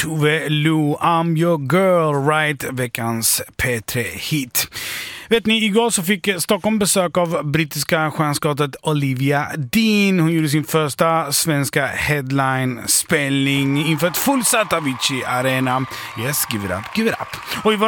Tove Lo, I'm your girl, right? Veckans P3-hit. Vet ni, igår så fick Stockholm besök av brittiska stjärnskottet Olivia Dean. Hon gjorde sin första svenska headline-spelning inför ett fullsatt Avicii Arena. Yes, give it up. Och i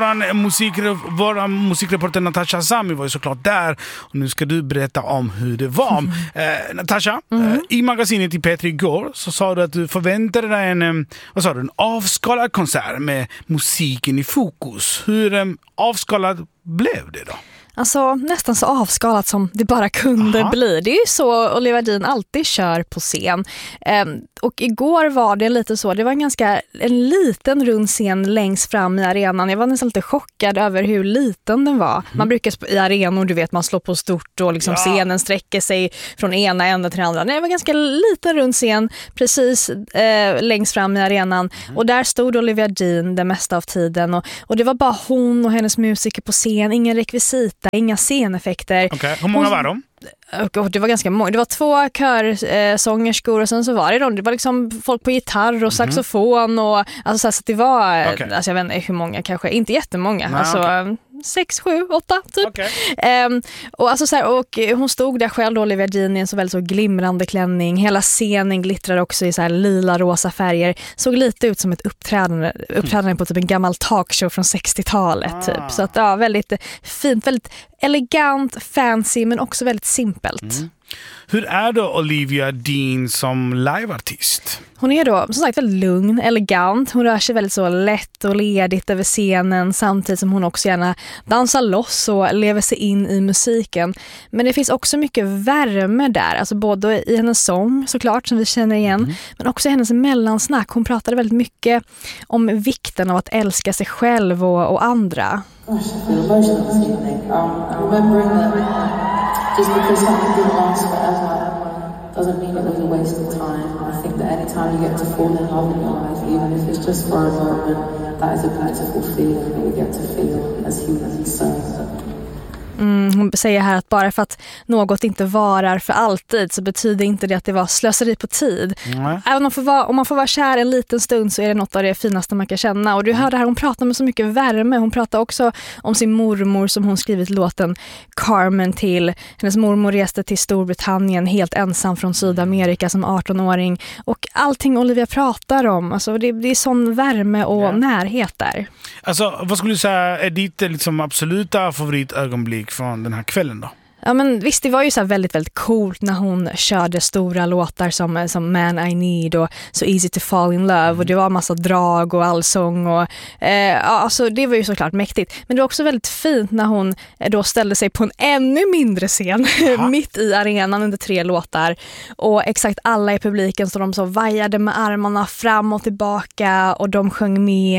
vår musikreporter Natasha Sami var ju såklart där. Och nu ska du berätta om hur det var. Natasha, i magasinet i P3 igår så sa du att du förväntade dig en avskalad konsert med musiken i fokus. Hur avskalad blev det då? Alltså nästan så avskalat som det bara kunde bli. Det är ju så Olivia Dean alltid kör på scen. Och igår var det lite så. Det var en liten rund scen längst fram i arenan. Jag var nästan lite chockad över hur liten den var. Man brukar i arenor, du vet, man slår på stort och liksom scenen sträcker sig från ena ända till den andra. Nej, det var ganska liten rund scen precis längst fram i arenan. Och där stod Olivia Dean det mesta av tiden. Och det var bara hon och hennes musiker på scen. Ingen rekvisita, inga sceneffekter. Okej. Hur många var de? Det var ganska många. Det var 2 körsångerskor och sen så var det var liksom folk på gitarr och saxofon och alltså så det var alltså jag vet inte hur många, kanske inte jättemånga. Nej, alltså 6, 7, 8 typ. Och alltså så här, och hon stod där själv då, Olivia Dean, i en så väldigt så glimrande klänning. Hela scenen glittrar också i så här lila rosa färger. Såg lite ut som ett uppträdande på typ en gammal talkshow från 60-talet typ. Så att väldigt fint, väldigt elegant, fancy men också väldigt simpelt. Hur är då Olivia Dean som liveartist? Hon är då som sagt väldigt lugn, elegant. Hon rör sig väldigt så lätt och ledigt över scenen samtidigt som hon också gärna dansar loss och lever sig in i musiken. Men det finns också mycket värme där. Alltså både i hennes sång såklart som vi känner igen men också i hennes mellansnack. Hon pratade väldigt mycket om vikten av att älska sig själv och andra. Just because something didn't last forever doesn't mean it was a waste of time. I think that any time you get to fall in love in your life, even if it's just for a moment, that is a beautiful feeling that we get to feel as humans. So. Hon säger här att bara för att något inte varar för alltid så betyder inte det att det var slöseri på tid. Även om man får vara kär en liten stund så är det något av det finaste man kan känna. Och du hörde här, hon pratar med så mycket värme. Hon pratar också om sin mormor som hon skrivit låten Carmen till. Hennes mormor reste till Storbritannien helt ensam från Sydamerika som 18-åring. Och allting Olivia pratar om, alltså det är sån värme och närhet där. Alltså, vad skulle du säga är ditt liksom absoluta favoritögonblick från den här kvällen då? Ja men visst, det var ju så här väldigt, väldigt coolt när hon körde stora låtar som Man I Need och So Easy to Fall in Love och det var massa drag och allsång och alltså det var ju såklart mäktigt. Men det var också väldigt fint när hon då ställde sig på en ännu mindre scen mitt i arenan under 3 låtar och exakt alla i publiken så de så vajade med armarna fram och tillbaka och de sjöng med